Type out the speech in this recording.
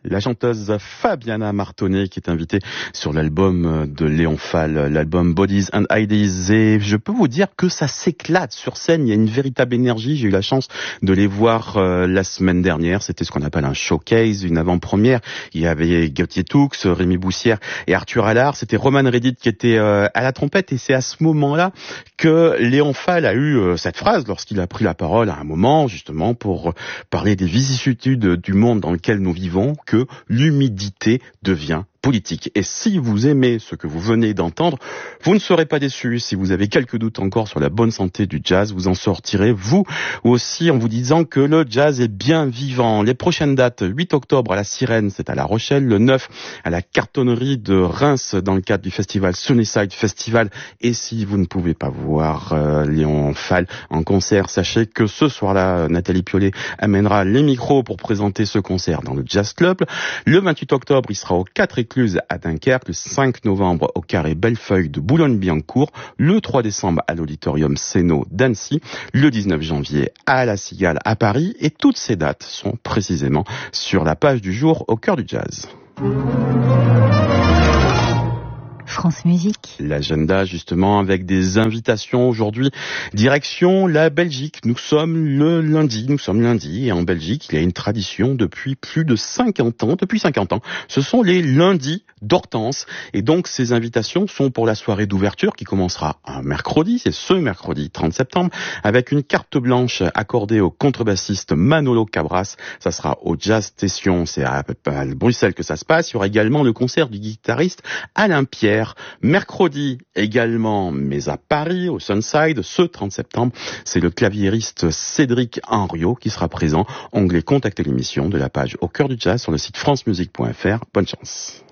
La chanteuse Fabiana Martonnet qui est invitée sur l'album de Léon Fall, l'album Bodies and Ideas, et je peux vous dire que ça s'éclate sur scène, il y a une véritable énergie. J'ai eu la chance de les voir la semaine dernière, c'était ce qu'on appelle un showcase, une avant-première. Il y avait Gauthier Toux, Rémi Boussière et Arthur Allard, c'était Roman Reddit qui était à la trompette, et c'est à ce moment-là que Léon Fall a eu cette phrase lorsqu'il a pris la parole à un moment justement pour parler des vicissitudes du monde dans lequel nous vivons, que l'humidité devient politique. Et si vous aimez ce que vous venez d'entendre, vous ne serez pas déçus. Si vous avez quelques doutes encore sur la bonne santé du jazz, vous en sortirez vous aussi en vous disant que le jazz est bien vivant. Les prochaines dates, 8 octobre à la Sirène, c'est à La Rochelle, le 9 à la Cartonnerie de Reims dans le cadre du festival Sunnyside Festival. Et si vous ne pouvez pas voir Léon Fall en concert, sachez que ce soir-là, Nathalie Piolet amènera les micros pour présenter ce concert dans le Jazz Club. Le 28 octobre, il sera au 4 Écluses à Dunkerque, le 5 novembre au Carré Bellefeuille de Boulogne-Billancourt, le 3 décembre à l'Auditorium Sénaud d'Annecy, le 19 janvier à La Cigale à Paris, et toutes ces dates sont précisément sur la page du jour au cœur du jazz. France Musique. L'agenda justement avec des invitations aujourd'hui. Direction la Belgique. Nous sommes lundi et en Belgique il y a une tradition depuis plus de 50 ans. Depuis 50 ans, ce sont les lundis d'Hortense. Et donc ces invitations sont pour la soirée d'ouverture qui commencera un mercredi, c'est ce mercredi 30 septembre, avec une carte blanche accordée au contrebassiste Manolo Cabras. Ça sera au Jazz Station, c'est à Bruxelles que ça se passe. Il y aura également le concert du guitariste Alain Pierre. Mercredi également, mais à Paris, au Sunside, ce 30 septembre, c'est le claviériste Cédric Henriot qui sera présent. Onglet Contacter l'émission de la page Au cœur du jazz sur le site francemusique.fr. Bonne chance.